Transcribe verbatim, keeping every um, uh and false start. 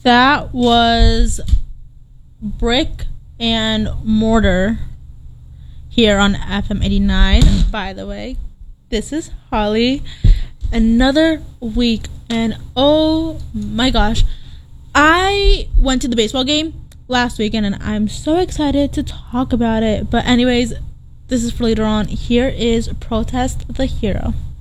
That was Brick and Mortar here on F M eighty-nine. By the way, this is Holly. Another week, and oh my gosh, I went to the baseball game last weekend, and I'm so excited to talk about it. But anyways, this is for later on. Here is Protest the Hero.